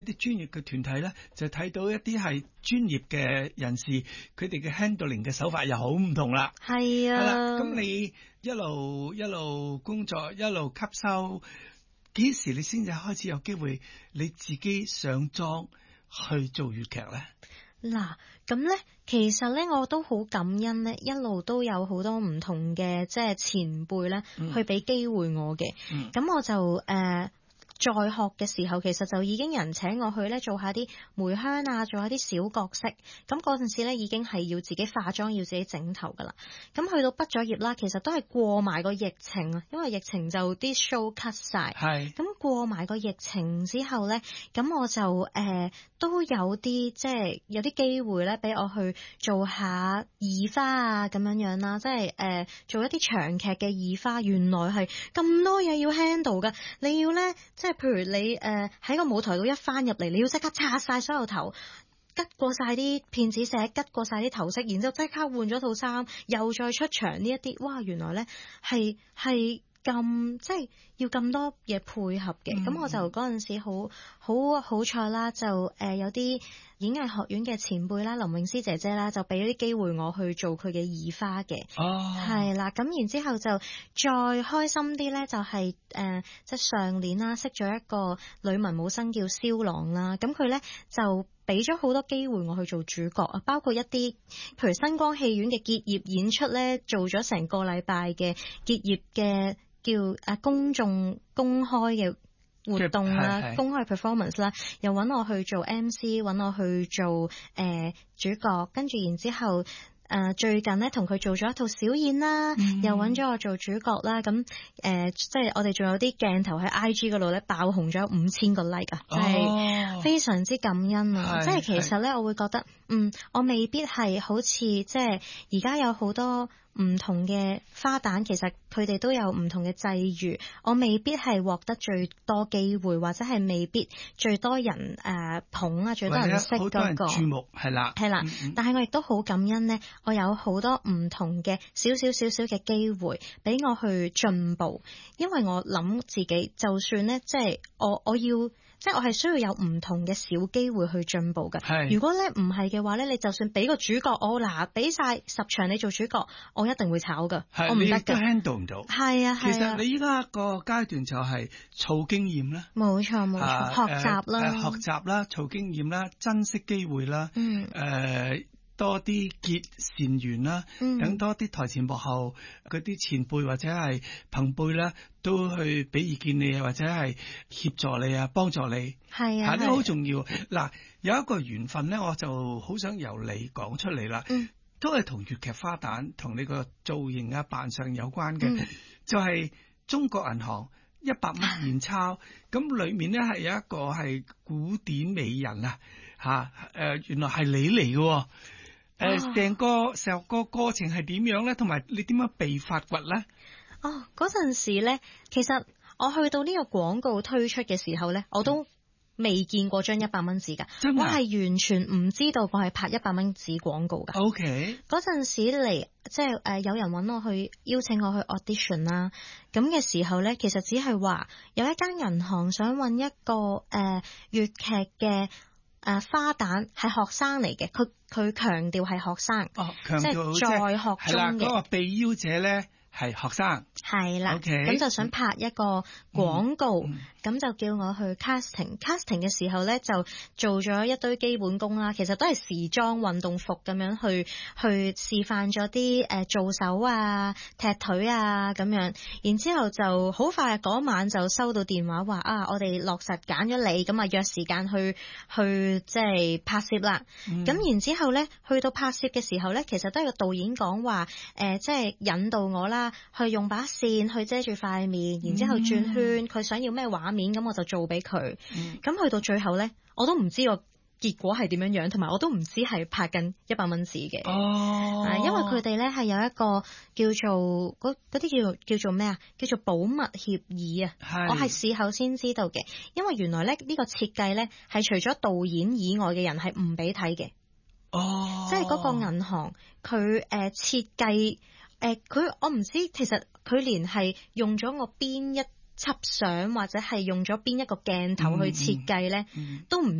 啲專業嘅團體咧，就睇到一啲係專業嘅人士，佢哋嘅 handling 嘅手法又好唔同啦。 係啊， 係啦，咁你一路工作，一路吸收，幾時你先至開始有機會你自己上妝去做粵劇咧？ 嗱，咁咧，其實咧，我都好感恩咧，一路都有好多唔同嘅即係前輩咧，去俾機會我嘅。咁我就在學嘅時候，其實就已經有人請我去咧做下啲梅香啊，做下啲小角色。咁嗰陣時咧已經係要自己化妝，要自己整頭噶啦。咁去到畢咗業啦，其實都係過埋個疫情啊，因為疫情就啲 show cut 晒。係。咁過埋個疫情之後咧，咁我就都有啲即係有啲機會咧，俾我去做下二花啊咁樣啦，即係做一啲長劇嘅二花。原來係咁多嘢要 handle 噶，你要咧即係。譬如你喺個舞台度一翻入嚟，你要即刻拆晒所有頭，吉過晒啲片子石，吉過晒啲頭飾，然之後即刻換咗套衫，又再出場呢一啲，哇！原來咧係咁即係要咁多嘢配合嘅。咁我就嗰陣時好彩啦，就有啲演藝學院嘅前輩啦，林詠詩姐姐啦，就俾咗啲機會我去做佢嘅二花嘅。係啦，咁然之後就再開心啲咧，就係即係上年啦，識咗一個女文武生叫蕭朗啦，咁佢咧就俾咗好多機會我去做主角啊，包括一啲譬如新光戲院嘅結業演出咧，做咗成個禮拜嘅結業嘅叫公眾公開嘅活動啦，公開 performance 啦，又揾我去做 MC， 揾我去做主角，跟住然之後最近咧同佢做咗一套小演啦，又揾咗我做主角啦，咁即係我哋仲有啲鏡頭喺 IG 嗰度咧爆紅咗5000個 like 啊，真係非常之感恩啊！即係其實咧，我會覺得我未必係好似即係而家有好多唔同嘅花旦，其實佢哋都有唔同嘅際遇，我未必係獲得最多機會，或者係未必最多人捧啊，最多人識嗰個，好多人注目，係啦， 但係我亦都好感恩呢，我有好多唔同嘅少少嘅機會俾我去進步，因為我諗自己就算呢，即係我要。即係我係需要有唔同嘅小機會去進步嘅。如果咧唔係嘅話咧，你就算俾個主角我俾晒10場你做主角，我一定會炒㗎，我唔得㗎。你都 handle 唔到。係啊。其實你依家個階段就係儲經驗啦。冇錯， 學習啦。 學習啦，儲經驗啦，珍惜機會啦。多啲結善緣啦，等多啲台前幕後嗰啲前輩或者係朋輩啦，都去俾意見你啊，或者係協助你啊，幫助你。係啊，呢個好重要。嗱，有一個緣分咧，我就好想由你講出嚟啦。都係同粵劇花旦同你個造型啊、扮相有關嘅，就係中國銀行100蚊現鈔，咁裏面咧係有一個係古典美人啊，原來係你嚟嘅。成個過程係點樣咧？同埋你點樣被發掘咧？ 嗰陣時咧，其實我去到呢個廣告推出嘅時候咧，我都未見過張100蚊紙㗎。我係完全唔知道我係拍100蚊紙廣告㗎。OK， 嗰陣時嚟即係有人揾我去邀請我去 audition 啦。咁嘅時候咧，其實只係話有一間銀行想揾一個粵劇嘅。花旦係學生嚟嘅，佢強調係學生，即係在學中嘅。 嗰個被邀者咧係學生， 係啦。咁就想拍一個廣告，咁就叫我去 casting。casting 嘅時候咧，就做咗一堆基本功啦。其實都係時裝運動服咁樣去示範咗啲做手啊、踢腿啊咁樣。然之後就好快嗰晚就收到電話話我哋落實揀咗你，咁約時間去即係拍攝啦。咁然之後咧，去到拍攝嘅時候咧，其實都係個導演講話即係引導我啦，去用把線去遮住塊面，然之後轉圈，佢想要咩畫面，咁我就做俾佢。咁去到最後咧，我都唔知個結果係點樣樣，同埋我都唔知係拍緊100蚊紙嘅。因為佢哋咧係有一個叫做嗰啲叫做咩啊？叫做保密協議啊。我係事後先知道嘅，因為原來咧呢個設計咧係除咗導演以外嘅人係唔俾睇嘅。即係嗰個銀行佢設計。我唔知，其實佢連係用咗我邊一輯相，或者係用咗邊一個鏡頭去設計咧，都唔